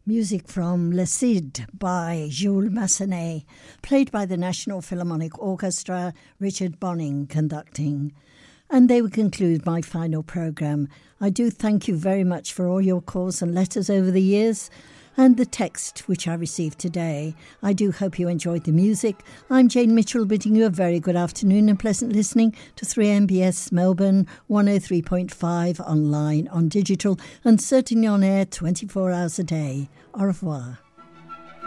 Music from Le Cid by Jules Massenet, played by the National Philharmonic Orchestra, Richard Bonning conducting. And they will conclude my final programme. I do thank you very much for all your calls and letters over the years and the text which I received today. I do hope you enjoyed the music. I'm Jane Mitchell, bidding you a very good afternoon and pleasant listening to 3MBS Melbourne 103.5 online, on digital and certainly on air 24 hours a day. Au revoir.